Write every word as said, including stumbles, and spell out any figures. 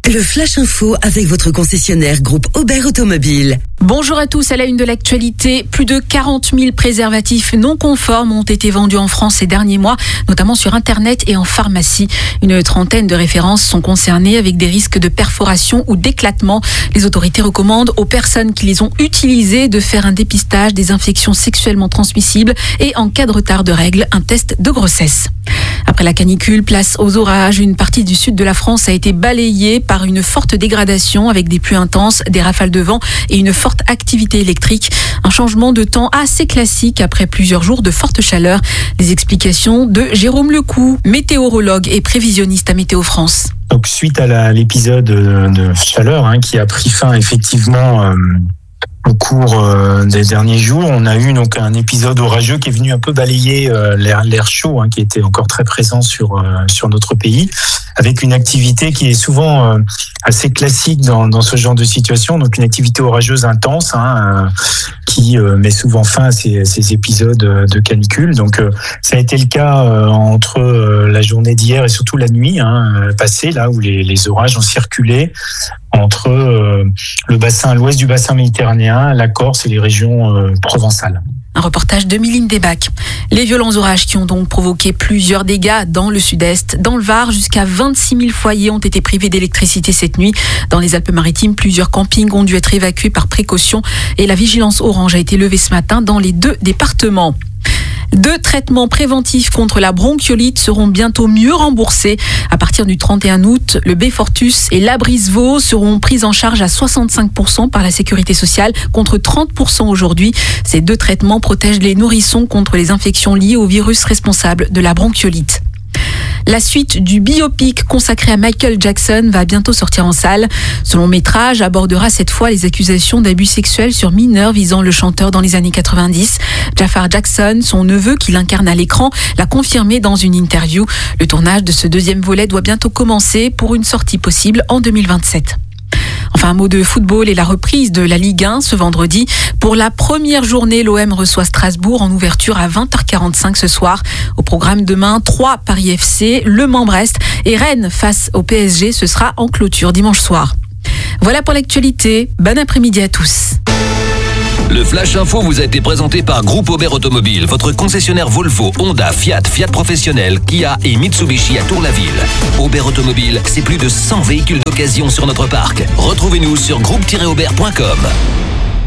Le Flash Info avec votre concessionnaire groupe Aubert Automobile. Bonjour à tous, à la une de l'actualité, plus de quarante mille préservatifs non conformes ont été vendus en France ces derniers mois, notamment sur Internet et en pharmacie. Une trentaine de références sont concernées avec des risques de perforation ou d'éclatement. Les autorités recommandent aux personnes qui les ont utilisés de faire un dépistage des infections sexuellement transmissibles et en cas de retard de règles, un test de grossesse. Après la canicule, place aux orages. Une partie du sud de la France a été balayée par une forte dégradation avec des pluies intenses, des rafales de vent et une forte activité électrique. Un changement de temps assez classique après plusieurs jours de forte chaleur. Les explications de Jérôme Lecou, météorologue et prévisionniste à Météo France. Donc suite à la, l'épisode de chaleur hein, qui a pris fin effectivement euh, au cours euh, des derniers jours, on a eu donc un épisode orageux qui est venu un peu balayer euh, l'air, l'air chaud hein, qui était encore très présent sur euh, sur notre pays, avec une activité qui est souvent euh, assez classique dans dans ce genre de situation, donc une activité orageuse intense hein, euh, qui euh, met souvent fin à ces, ces épisodes de canicule. Donc euh, ça a été le cas euh, entre euh, la journée d'hier et surtout la nuit hein, passée, là où les, les orages ont circulé entre euh, le bassin, l'ouest du bassin méditerranéen, la Corse et les régions euh, provençales. Un reportage de Miline Desbacs. Les violents orages qui ont donc provoqué plusieurs dégâts dans le sud-est. Dans le Var, jusqu'à vingt-six mille foyers ont été privés d'électricité cette nuit. Dans les Alpes-Maritimes, plusieurs campings ont dû être évacués par précaution et la vigilance orange a été levée ce matin dans les deux départements. Deux traitements préventifs contre la bronchiolite seront bientôt mieux remboursés. À partir du trente et un août, le Beyfortus et l'Abrisvo seront pris en charge à soixante-cinq pour cent par la sécurité sociale contre trente pour cent aujourd'hui. Ces deux traitements protègent les nourrissons contre les infections liées au virus responsable de la bronchiolite. La suite du biopic consacré à Michael Jackson va bientôt sortir en salle. Ce long métrage abordera cette fois les accusations d'abus sexuels sur mineurs visant le chanteur dans les années quatre-vingt-dix. Jafar Jackson, son neveu qui l'incarne à l'écran, l'a confirmé dans une interview. Le tournage de ce deuxième volet doit bientôt commencer pour une sortie possible en deux mille vingt-sept. Enfin, un mot de football et la reprise de la Ligue un ce vendredi. Pour la première journée, l'O M reçoit Strasbourg en ouverture à vingt heures quarante-cinq ce soir. Au programme demain, trois Paris F C, Le Mans-Brest et Rennes face au P S G. Ce sera en clôture dimanche soir. Voilà pour l'actualité. Bon après-midi à tous. Le Flash Info vous a été présenté par Groupe Aubert Automobile, votre concessionnaire Volvo, Honda, Fiat, Fiat Professionnel, Kia et Mitsubishi à Tour-la-Ville. Aubert Automobile, c'est plus de cent véhicules d'occasion sur notre parc. Retrouvez-nous sur groupe tiret aubert point com.